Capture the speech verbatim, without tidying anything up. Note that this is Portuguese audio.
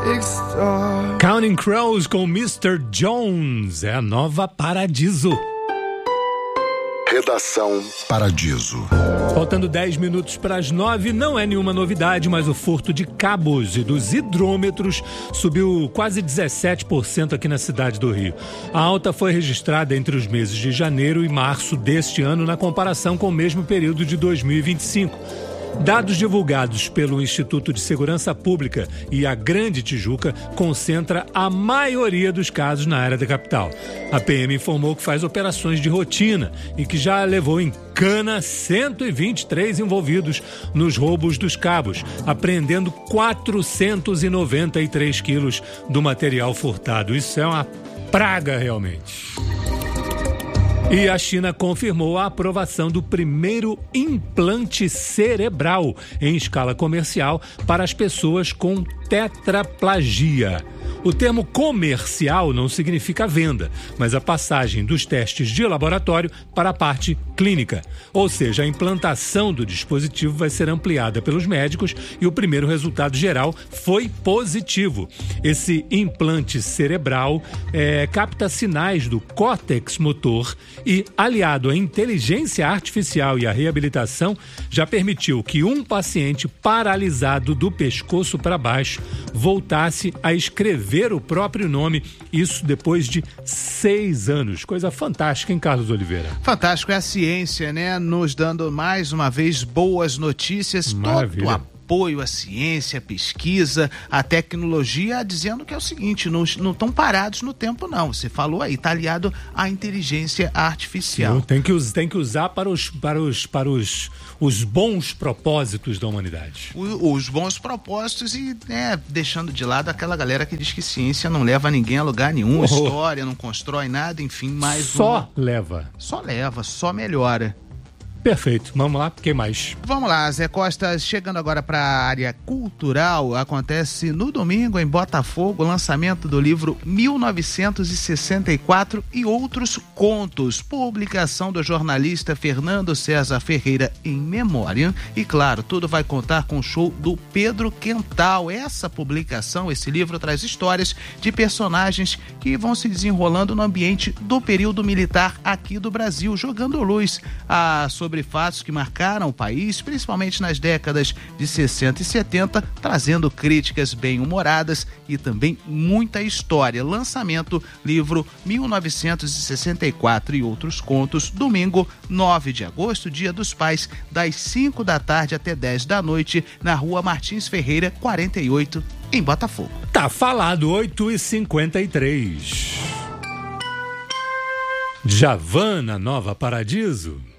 Counting Crows com mister Jones, é a nova Paradiso. Redação Paradiso. Faltando dez minutos para as nove, não é nenhuma novidade, mas o furto de cabos e dos hidrômetros subiu quase dezessete por cento aqui na cidade do Rio. A alta foi registrada entre os meses de janeiro e março deste ano, na comparação com o mesmo período de dois mil e vinte e cinco. Dados divulgados pelo Instituto de Segurança Pública e a Grande Tijuca concentra a maioria dos casos na área da capital. A P M informou que faz operações de rotina e que já levou em cana cento e vinte e três envolvidos nos roubos dos cabos, apreendendo quatrocentos e noventa e três quilos do material furtado. Isso é uma praga realmente. E a China confirmou a aprovação do primeiro implante cerebral em escala comercial para as pessoas com tetraplegia. O termo comercial não significa venda, mas a passagem dos testes de laboratório para a parte clínica. Ou seja, a implantação do dispositivo vai ser ampliada pelos médicos e o primeiro resultado geral foi positivo. Esse implante cerebral é, capta sinais do córtex motor e, aliado à inteligência artificial e à reabilitação, já permitiu que um paciente paralisado do pescoço para baixo voltasse a escrever o próprio nome, isso depois de seis anos. Coisa fantástica, hein, Carlos Oliveira? Fantástico, é a ciência, né? Nos dando mais uma vez boas notícias. Maravilha. Todo apoio à ciência, à pesquisa, à tecnologia, dizendo que é o seguinte, não estão parados no tempo, não. Você falou aí, está aliado à inteligência artificial. Sim, tem que, tem que usar para os, para os, para os, os bons propósitos da humanidade. O, os bons propósitos e, né, deixando de lado aquela galera que diz que ciência não leva ninguém a lugar nenhum, oh. história não constrói nada, enfim, mais Só uma... leva. Só leva, só melhora. Perfeito, vamos lá, o que mais? Vamos lá, Zé Costa, chegando agora para a área cultural, acontece no domingo em Botafogo o lançamento do livro mil novecentos e sessenta e quatro e Outros Contos, publicação do jornalista Fernando César Ferreira em memória, e claro, tudo vai contar com o show do Pedro Quental. Essa publicação, esse livro traz histórias de personagens que vão se desenrolando no ambiente do período militar aqui do Brasil, jogando luz a, sobre fatos que marcaram o país, principalmente nas décadas de sessenta e setenta, trazendo críticas bem-humoradas e também muita história. Lançamento, livro mil novecentos e sessenta e quatro e Outros Contos, domingo, nove de agosto, Dia dos Pais, das cinco da tarde até dez da noite, na rua Martins Ferreira, quarenta e oito, em Botafogo. Tá falado, oito e cinquenta e três. Djavan na Nova Paradiso.